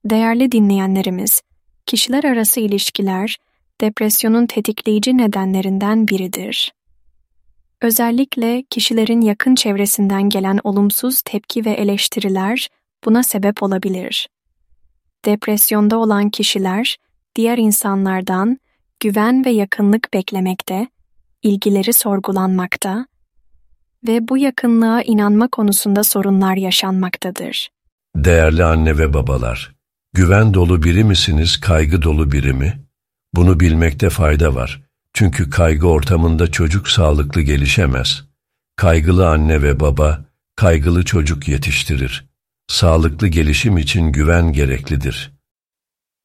Değerli dinleyenlerimiz, kişiler arası ilişkiler, depresyonun tetikleyici nedenlerinden biridir. Özellikle kişilerin yakın çevresinden gelen olumsuz tepki ve eleştiriler buna sebep olabilir. Depresyonda olan kişiler, diğer insanlardan güven ve yakınlık beklemekte, ilgileri sorgulanmakta ve bu yakınlığa inanma konusunda sorunlar yaşanmaktadır. Değerli anne ve babalar, güven dolu biri misiniz, kaygı dolu biri mi? Bunu bilmekte fayda var. Çünkü kaygı ortamında çocuk sağlıklı gelişemez. Kaygılı anne ve baba, kaygılı çocuk yetiştirir. Sağlıklı gelişim için güven gereklidir.